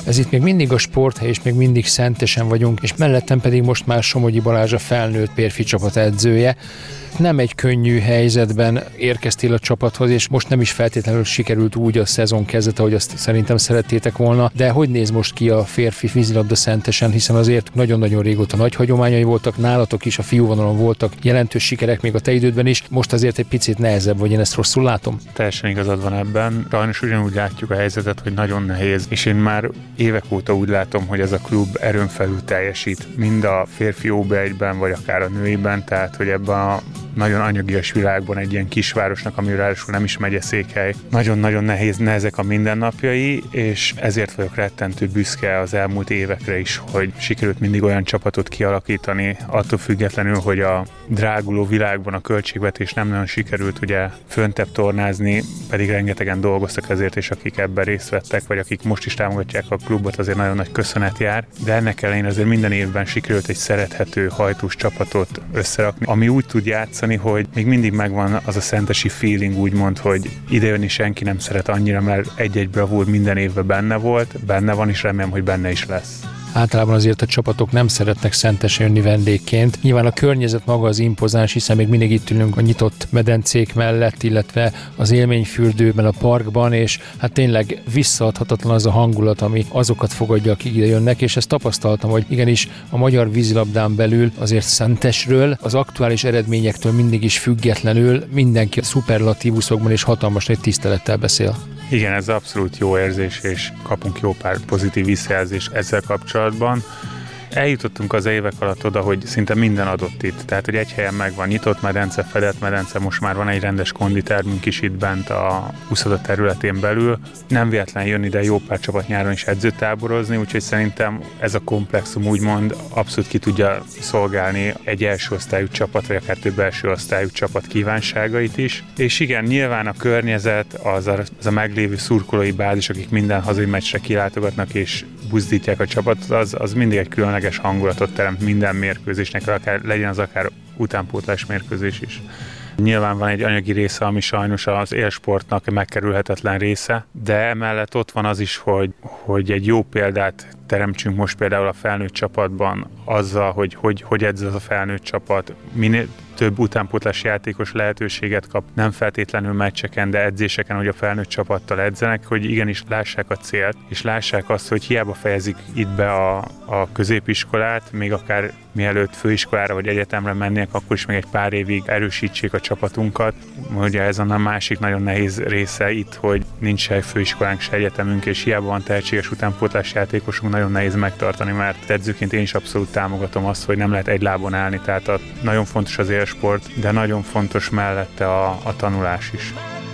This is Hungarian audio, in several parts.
Ez itt még mindig a Sporthely, és még mindig Szentesen vagyunk, és mellettem pedig most már Somogyi Balázs, a felnőtt férfi csapat edzője. Nem egy könnyű helyzetben érkeztél a csapathoz, és most nem is feltétlenül sikerült úgy a szezon kezdete, ahogy azt szerintem szerettétek volna, de hogy néz most ki a férfi vízilabda Szentesen, hiszen azért nagyon-nagyon régóta nagy hagyományai voltak, nálatok is a fiúvonalon voltak jelentős sikerek még a te idődben is, most azért egy picit nehezebb, vagy én ezt rosszul látom? Teljesen igazad van ebben. Sajnos ugyanúgy látjuk a helyzetet, hogy nagyon nehéz, és én már évek óta úgy látom, hogy ez a klub erőn felül teljesít, mind a férfi OB1-ben, vagy akár a nőiben, tehát hogy ebben a nagyon anyagias világban egy ilyen kisvárosnak, amiről ráadásul nem is megyeszékhely. Nagyon-nagyon nehezek a mindennapjai, és ezért vagyok rettentő büszke az elmúlt évekre is, hogy sikerült mindig olyan csapatot kialakítani, attól függetlenül, hogy a dráguló világban a költségvetés nem nagyon sikerült ugye föntebb tornázni, pedig rengetegen dolgoztak ezért, és akik ebben részt vettek, vagy akik most is támogatják a klubot, azért nagyon nagy köszönet jár, de ennek ellenére azért minden évben sikerült egy szerethető, hajtós csapatot összerakni, ami úgy tud játszani, hogy még mindig megvan az a szentesi feeling, úgymond, hogy idejönni senki nem szeret annyira, mert egy-egy bravúr minden évben benne van, és remélem, hogy benne is lesz. Általában azért a csapatok nem szeretnek Szentesen jönni vendégként. Nyilván a környezet maga az impozáns, hiszen még mindig itt ülünk a nyitott medencék mellett, illetve az élményfürdőben, a parkban, és hát tényleg visszaadhatatlan az a hangulat, ami azokat fogadja, akik ide jönnek, és ezt tapasztaltam, hogy igenis a magyar vízilabdán belül azért Szentesről, az aktuális eredményektől mindig is függetlenül mindenki a szuperlatívuszokban és hatalmas nagy tisztelettel beszél. Igen, ez abszolút jó érzés, és kapunk jó pár pozitív visszajelzést ezzel kapcsolatban. Eljutottunk az évek alatt oda, hogy szinte minden adott itt. Tehát, hogy egy helyen megvan nyitott medence, fedett medence, most már van egy rendes konditermünk is itt bent a úszoda területén belül. Nem véletlen jön ide jó pár csapat nyáron is edzőtáborozni, úgyhogy szerintem ez a komplexum úgymond abszolút ki tudja szolgálni egy első osztályú csapat, vagy akár több első osztályú csapat kívánságait is. És igen, nyilván a környezet, az a meglévő szurkolói bázis, akik minden hazai meccsre kilátogatnak és buzdítják a csapatot, az mindig egy különleges hangulatot teremt minden mérkőzésnek, akár legyen az akár utánpótlás mérkőzés is. Nyilván van egy anyagi része, ami sajnos az élsportnak megkerülhetetlen része, de emellett ott van az is, hogy egy jó példát teremtsünk most például a felnőtt csapatban azzal, hogy edz az a felnőtt csapat, minél több utánpótlás játékos lehetőséget kap, nem feltétlenül meccseken, de edzéseken, hogy a felnőtt csapattal edzenek, hogy igenis lássák a célt, és lássák azt, hogy hiába fejezik itt be a középiskolát, még akár mielőtt főiskolára vagy egyetemre mennék, akkor is még egy pár évig erősítsék a csapatunkat. Ugye ez a másik nagyon nehéz része itt, hogy nincs se főiskolánk, se egyetemünk, és hiába van tehetséges utánpótlás játékosunk, nagyon nehéz megtartani, mert edzőként én is abszolút támogatom azt, hogy nem lehet egy lábon állni, tehát nagyon fontos az élsport, de nagyon fontos mellette a tanulás is.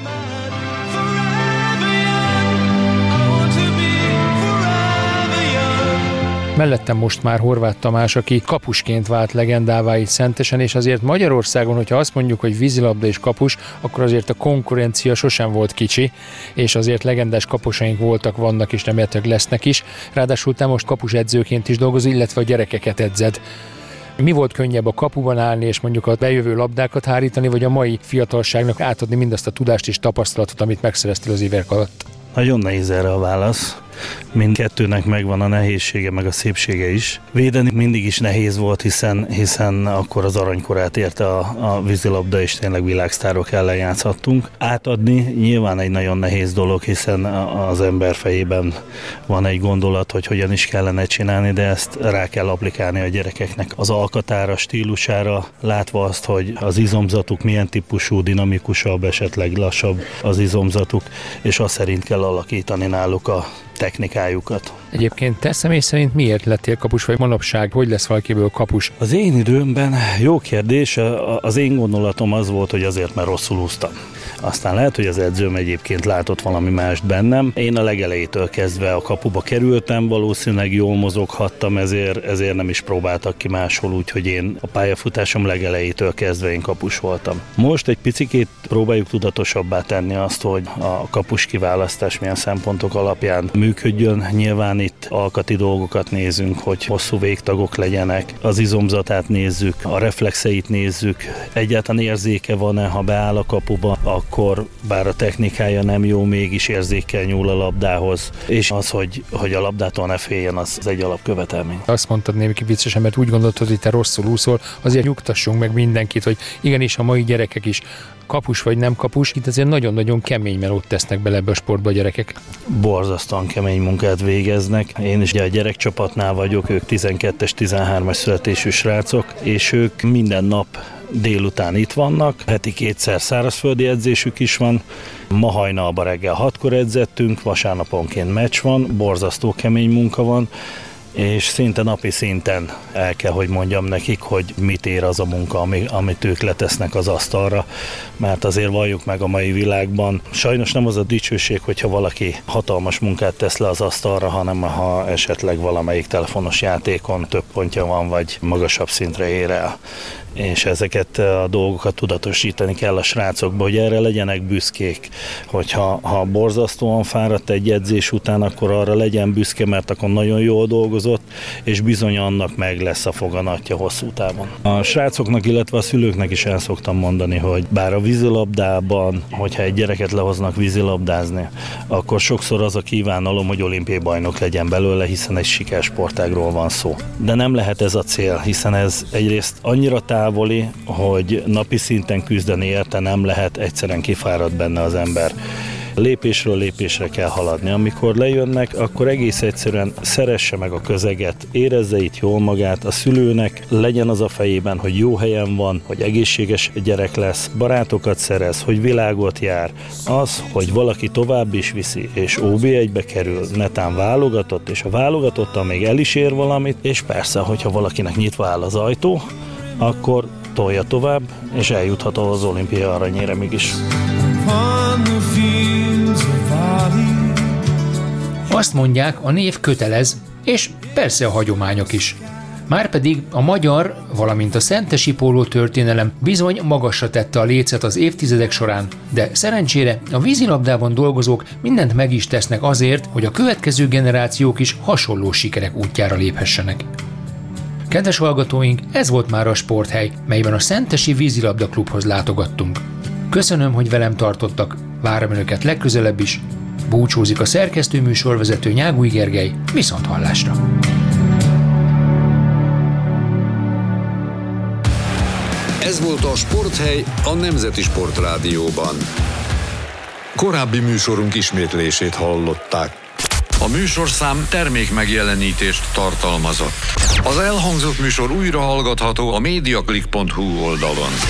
Mellettem most már Horváth Tamás, aki kapusként vált legendává itt Szentesen, és azért Magyarországon, hogyha azt mondjuk, hogy vízilabda és kapus, akkor azért a konkurencia sosem volt kicsi, és azért legendás kapusaink voltak, vannak és remélhetőleg lesznek is. Ráadásul te most kapusedzőként is dolgozol, illetve a gyerekeket edzed. Mi volt könnyebb, a kapuban állni és mondjuk a bejövő labdákat hárítani, vagy a mai fiatalságnak átadni mindazt a tudást és tapasztalatot, amit megszereztél az évek alatt? Nagyon nehéz erre a válasz. Mindkettőnek megvan a nehézsége, meg a szépsége is. Védeni mindig is nehéz volt, hiszen akkor az aranykorát érte a vízilabda, és tényleg világsztárok ellen játszhattunk. Átadni nyilván egy nagyon nehéz dolog, hiszen az ember fejében van egy gondolat, hogy hogyan is kellene csinálni, de ezt rá kell applikálni a gyerekeknek az alkatára, stílusára, látva azt, hogy az izomzatuk milyen típusú, dinamikusabb, esetleg lassabb az izomzatuk, és azt szerint kell alakítani náluk a technikájukat. Egyébként te személy szerint miért lettél kapus, vagy manapság hogy lesz valakiből kapus? Az én időmben jó kérdés, az én gondolatom az volt, hogy azért, mert rosszul úsztam. Aztán lehet, hogy az edzőm egyébként látott valami mást bennem. Én a legelejétől kezdve a kapuba kerültem, valószínűleg jól mozoghattam, ezért nem is próbáltak ki máshol, úgyhogy én a pályafutásom legelejétől kezdve én kapus voltam. Most egy picikét próbáljuk tudatosabbá tenni azt, hogy a kapus kiválasztás milyen szempontok alapján működjön. Nyilván itt alkati dolgokat nézünk, hogy hosszú végtagok legyenek, az izomzatát nézzük, a reflexeit nézzük, egyáltalán érzéke van-e, ha beáll a kapuba, akkor bár a technikája nem jó, mégis érzékkel nyúl a labdához, és az, hogy a labdától ne féljen, az egy alapkövetelmény. Azt mondtad némi viccesen, mert úgy gondoltad, hogy te rosszul úszol, azért nyugtassunk meg mindenkit, hogy igenis a mai gyerekek is kapus vagy nem kapus, itt azért nagyon-nagyon kemény melót tesznek bele ebbe a sportba a gyerekek. Borzasztóan kemény munkát végeznek. Én is a gyerekcsapatnál vagyok, ők 12-es, 13-as születésű srácok, és ők minden nap délután itt vannak, heti 2-szer szárazföldi edzésük is van, ma hajnalban reggel 6-kor edzettünk, vasárnaponként meccs van, borzasztó kemény munka van, és szinte napi szinten el kell, hogy mondjam nekik, hogy mit ér az a munka, amit ők letesznek az asztalra, mert azért valljuk meg a mai világban. Sajnos nem az a dicsőség, hogyha valaki hatalmas munkát tesz le az asztalra, hanem ha esetleg valamelyik telefonos játékon több pontja van, vagy magasabb szintre ér el. És ezeket a dolgokat tudatosítani kell a srácokba, hogy erre legyenek büszkék, hogyha borzasztóan fáradt egy edzés után, akkor arra legyen büszke, mert akkor nagyon jól dolgozott, és bizony annak meg lesz a foganatja hosszú távon. A srácoknak, illetve a szülőknek is el szoktam mondani, hogy bár a vízilabdában, hogyha egy gyereket lehoznak vízilabdázni, akkor sokszor az a kívánalom, hogy olimpiai bajnok legyen belőle, hiszen egy sikersportágról van szó. De nem lehet ez a cél, hiszen ez egyrészt annyira távoli, hogy napi szinten küzdeni érte nem lehet, egyszerűen kifárad benne az ember. Lépésről lépésre kell haladni. Amikor lejönnek, akkor egész egyszerűen szeresse meg a közeget, érezze itt jól magát, a szülőnek legyen az a fejében, hogy jó helyen van, hogy egészséges gyerek lesz, barátokat szerez, hogy világot jár. Az, hogy valaki tovább is viszi, és OB1-be kerül, netán válogatott, és a válogatottal még el is ér valamit, és persze, hogyha valakinek nyitva áll az ajtó, akkor tolja tovább, és eljuthat az olimpia aranyéremig is. Azt mondják, a név kötelez, és persze a hagyományok is. Márpedig a magyar, valamint a szentesi póló történelem bizony magasra tette a lécet az évtizedek során, de szerencsére a vízilabdában dolgozók mindent meg is tesznek azért, hogy a következő generációk is hasonló sikerek útjára léphessenek. Kedves hallgatóink, ez volt már a Sporthely, melyben a Szentesi Vízilabda Klubhoz látogattunk. Köszönöm, hogy velem tartottak, várom önöket legközelebb is. Búcsúzik a szerkesztő műsorvezető Nyágúj Gergely, viszonthallásra! Ez volt a Sporthely a Nemzeti Sportrádióban. Korábbi műsorunk ismétlését hallották. A műsorszám termékmegjelenítést tartalmazott. Az elhangzott műsor újra hallgatható a mediaclick.hu oldalon.